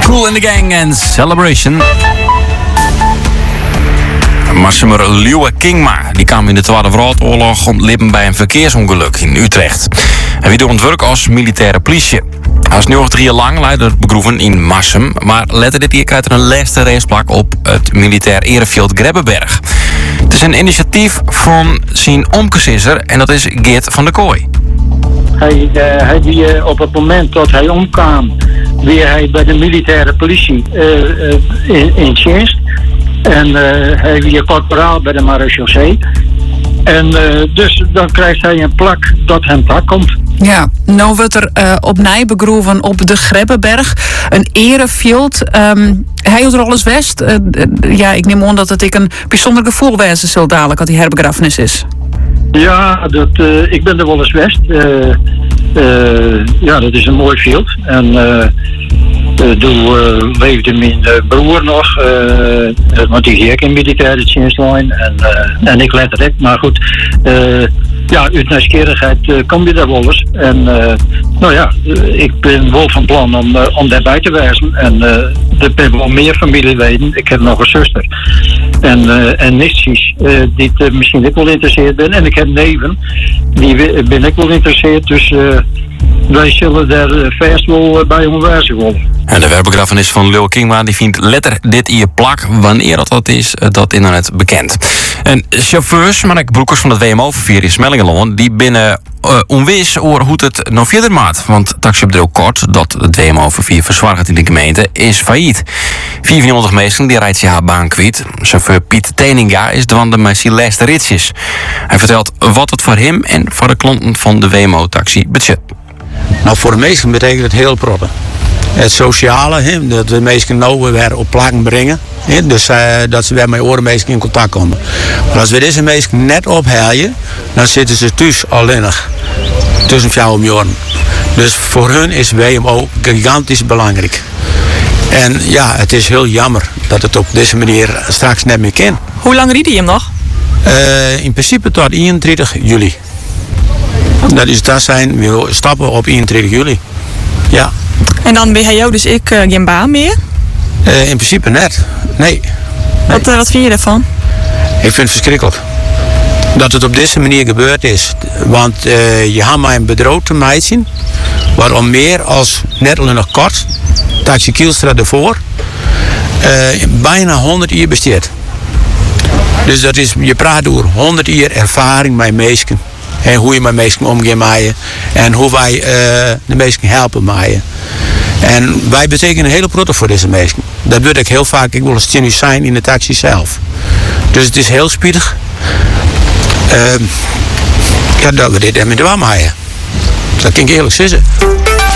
Kool and the Gang en Celebration. Marsemer Liewe Kingma die kwam in de Tweede Wereldoorlog om leven bij een verkeersongeluk in Utrecht. Hij werd ontwerkt als militaire politie. Hij is nu nog 3 jaar lang leider begroeven in Marsum, maar later dit jaar krijgt er een laatste raceplak op het militair Ereveld Grebbeberg. Het is een initiatief van zijn omkesisser en dat is Geert van der Kooi. Hij die op het moment dat hij omkwam, weer hij bij de militaire politie in dienst. En hij weer corporaal bij de marechaussee. En dus dan krijgt hij een plak dat hem daar komt. Ja, nou wordt er opnieuw begroeven op de Grebbeberg. Een erefield. Hij is er alles west. Ja, ik neem aan dat het een bijzonder gevoel wezen zal dadelijk dat die herbegrafenis is. Ja, ik ben er wel eens west. Ja, dat is een mooi field. En toen leefde mijn broer nog, want die ging in militaire dienstlijn en ik letterlijk. Maar goed, ja, uit nieuwsgierigheid kom je daar wel eens. En nou ja, ik ben wel van plan om daarbij te wijzen. En er ben wel meer familieleden. Ik heb nog een zuster. En nichtjes die misschien ook wel geïnteresseerd ben. En ik heb neven, die ben ik wel geïnteresseerd. Dus wij zullen daar vast wel bij omwijzen worden. En de werkbegrafenis van Liewe Kingma die vindt letter dit in je plak. Wanneer dat is, dat internet bekend. En chauffeurs, maar ook broekers van het WMO-vervier in Smellingenloon, die binnen onwis over hoe het nog verder maakt. Want taxibedrijf Kort, dat het WMO-vervier verzwaart in de gemeente, is failliet. 400 mensen die rijdt zich haar baan kwijt. Chauffeur Piet Teninga is dwande met zijn laatste ritjes. Hij vertelt wat het voor hem en voor de klanten van de WMO-taxi betekent. Nou, voor de meesten betekent het heel proppen. Het sociale, dat we mensen nou weer op plakken brengen. Dus dat ze weer met orenmeesten in contact komen. Maar als we deze mensen net ophalen, dan zitten ze thuis alleenig. Tussen 4 miljoen. Dus voor hun is WMO gigantisch belangrijk. En ja, het is heel jammer dat het op deze manier straks net meer kan. Hoe lang rijd je hem nog? In principe tot 31 juli. Dat zijn, we stappen op 31 juli. Ja. En dan ben jij dus geen baan meer? In principe net. Nee. Wat vind je daarvan? Ik vind het verschrikkelijk. Dat het op deze manier gebeurd is. Want je had mij een bedroog te meisje. Waarom meer als net al nog kort. Taxi Kielstra ervoor. Bijna 100 jaar besteedt. Dus dat is, je praat over 100 jaar ervaring met mensen. En hoe je met mensen omgaat met je. En hoe wij de mensen helpen met je. En wij betekenen een hele protte voor deze mensen. Dat wil ik heel vaak. Ik wil een stimulus zijn in de taxi zelf. Dus het is heel spietig. Ja, dat we dit met de waarmaaien. Dat kan ik eerlijk zeggen.